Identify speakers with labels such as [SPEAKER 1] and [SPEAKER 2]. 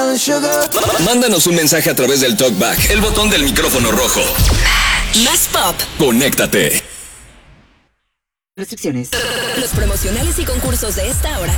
[SPEAKER 1] Mándanos un mensaje a través del TalkBack, el botón del micrófono rojo.
[SPEAKER 2] Más pop.
[SPEAKER 1] Conéctate.
[SPEAKER 3] Restricciones.
[SPEAKER 2] Los promocionales y concursos de esta hora